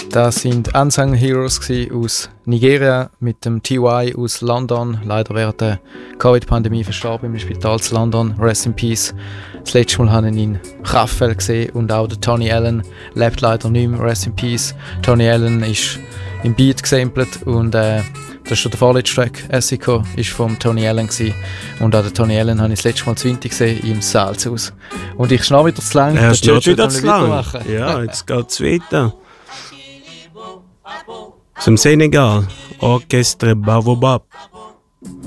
Das sind Unsung Heroes aus Nigeria mit dem TY aus London. Leider während der Covid-Pandemie verstorben im Spital zu London. Rest in Peace. Das letzte Mal habe ich ihn in Kraftfeld gesehen und auch der Tony Allen lebt leider nicht mehr. Rest in Peace. Tony Allen ist im Beat gesampelt und das ist schon der vorletzte Track. Essico ist vom Tony Allen gewesen. Und auch den Tony Allen habe ich das letzte Mal zu Winter gesehen im Salzhaus. Und ich schnau wieder zu lang. Er steht wieder zu lang. Ja, jetzt geht es weiter. Zum Senegal, Orchestre Baobab.